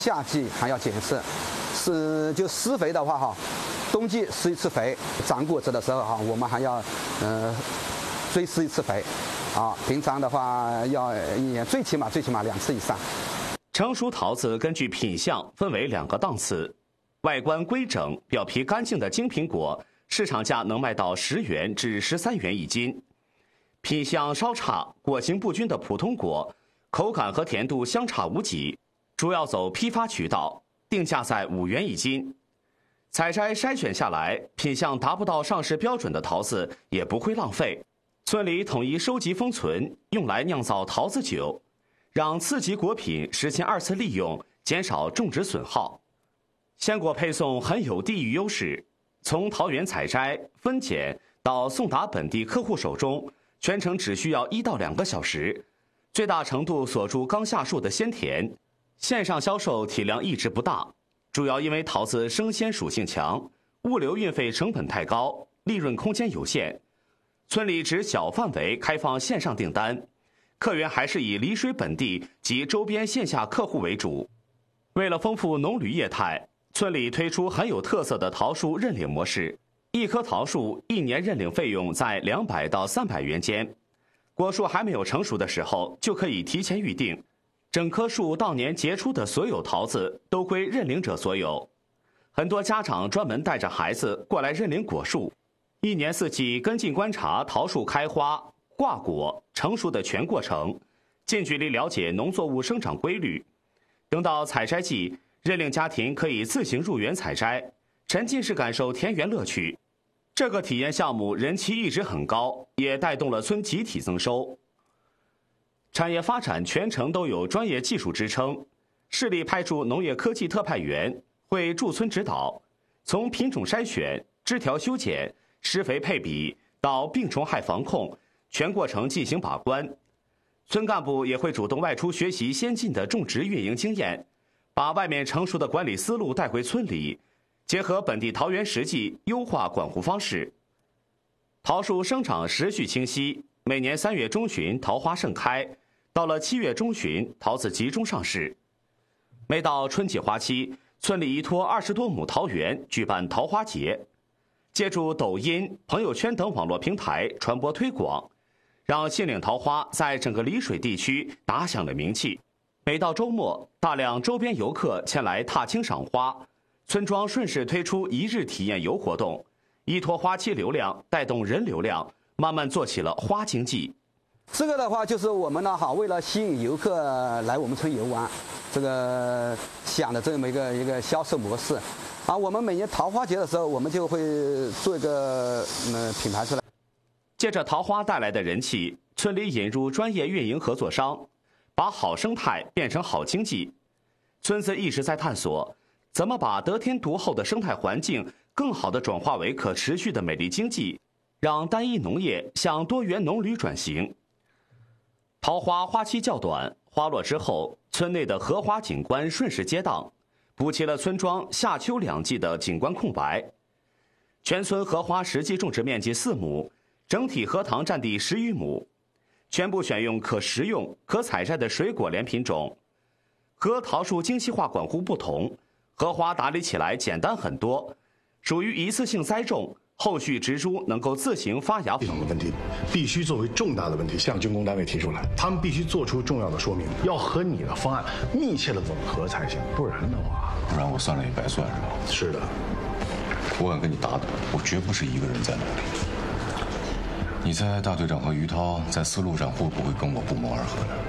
夏季还要减施，就施肥的话哈，冬季施一次肥，长果子的时候哈，我们还要追施一次肥，啊，平常的话要一年最起码2次以上。 成熟桃子根据品相分为2个档次，外观规整、表皮干净的精品果，市场价能卖到10元至13元一斤；品相稍差、果形不均的普通果，口感和甜度相差无几，主要走批发渠道，定价在5元一斤。采摘筛选下来，品相达不到上市标准的桃子也不会浪费，村里统一收集封存，用来酿造桃子酒，让次级果品实现2次利用，减少种植损耗。鲜果配送很有地域优势，从桃园采摘、分拣到送达本地客户手中，全程只需要1到2个小时，最大程度锁住刚下树的鲜甜。线上销售体量一直不大，主要因为桃子生鲜属性强，物流运费成本太高，利润空间有限。村里只小范围开放线上订单，客源还是以丽水本地及周边线下客户为主。为了丰富农旅业态，村里推出很有特色的桃树认领模式，一棵桃树1年认领费用在200到300元间。果树还没有成熟的时候，就可以提前预定。整棵树当年结出的所有桃子都归认领者所有，很多家长专门带着孩子过来认领果树，一年四季跟进观察桃树开花、挂果、成熟的全过程，近距离了解农作物生长规律。等到采摘季，认领家庭可以自行入园采摘，沉浸式感受田园乐趣。这个体验项目人气一直很高，也带动了村集体增收。产业发展全程都有专业技术支撑，市里派驻农业科技特派员会驻村指导，从品种筛选、枝条修剪、施肥配比到病虫害防控，全过程进行把关。村干部也会主动外出学习先进的种植运营经验，把外面成熟的管理思路带回村里，结合本地桃园实际优化管护方式。桃树生长时序清晰，每年3月中旬桃花盛开，到了7月中旬桃子集中上市。每到春季花期，村里依托20多亩桃园举办桃花节，借助抖音、朋友圈等网络平台传播推广，让杏岭桃花在整个丽水地区打响了名气。每到周末，大量周边游客前来踏青赏花，村庄顺势推出1日体验游活动，依托花期流量带动人流量，慢慢做起了花经济。 这个的话就是我们呢为了吸引游客来我们村游玩，这个想的这么一个销售模式。我们每年桃花节的时候，我们就会做一个品牌出来。 借着桃花带来的人气，村里引入专业运营合作商，把好生态变成好经济。村子一直在探索怎么把得天独厚的生态环境更好地转化为可持续的美丽经济，让单一农业向多元农旅转型。桃花花期较短，花落之后，村内的荷花景观顺势接档，补齐了村庄夏秋2季的景观空白。全村荷花实际种植面积4亩，整体荷塘占地10余亩，全部选用可食用、可采摘的水果莲品种。和桃树精细化管护不同，荷花打理起来简单很多，属于一次性栽种，后续植株能够自行发芽。 这种问题必须作为重大的问题向军工单位提出来，他们必须做出重要的说明，要和你的方案密切的吻合才行，不然我算了也白算，是吧？是的，我敢跟你打赌，我绝不是一个人在努力。你猜大队长和于涛在思路上会不会跟我不谋而合呢？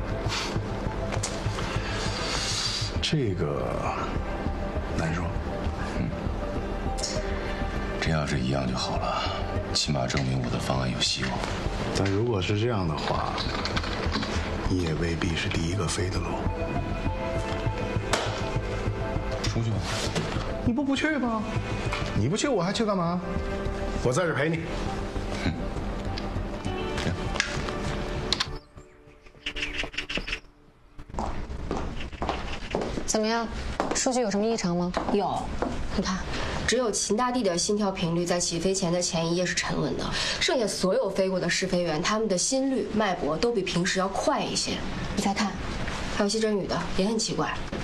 这个难说。这要是一样就好了，起码证明我的方案有希望。但如果是这样的话，你也未必是第一个飞的喽。出去吧。你不去吗？你不去，我还去干嘛？我在这陪你。 怎么样？数据有什么异常吗？ 有， 你看。 只有秦大地的心跳频率在起飞前的前1夜是沉稳的，剩下所有飞过的试飞员，他们的心率、脉搏都比平时要快一些。你再看，还有谢振宇的也很奇怪。